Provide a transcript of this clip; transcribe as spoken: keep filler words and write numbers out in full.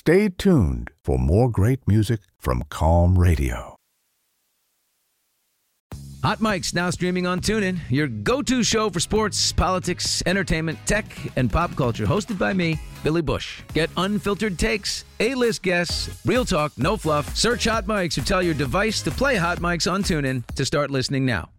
Stay tuned for more great music from Calm Radio. Hot Mic's now streaming on TuneIn, your go-to show for sports, politics, entertainment, tech, and pop culture. Hosted by me, Billy Bush. Get unfiltered takes, A-list guests, real talk, no fluff. Search Hot Mics or tell your device to play Hot Mics on TuneIn to start listening now.